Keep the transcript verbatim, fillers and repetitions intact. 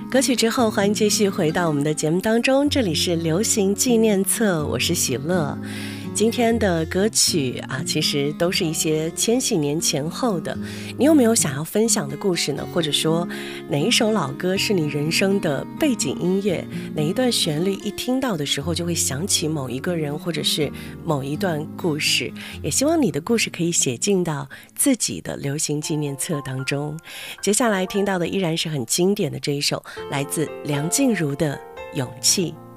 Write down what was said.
歌曲之后，欢迎继续回到我们的节目当中，这里是流行纪念册，我是喜乐。今天的歌曲啊，其实都是一些千禧年前后的。你有没有想要分享的故事呢？或者说哪一首老歌是你人生的背景音乐？哪一段旋律一听到的时候就会想起某一个人或者是某一段故事？也希望你的故事可以写进到自己的流行纪念册当中。接下来听到的依然是很经典的这一首，来自梁静茹的《勇气》。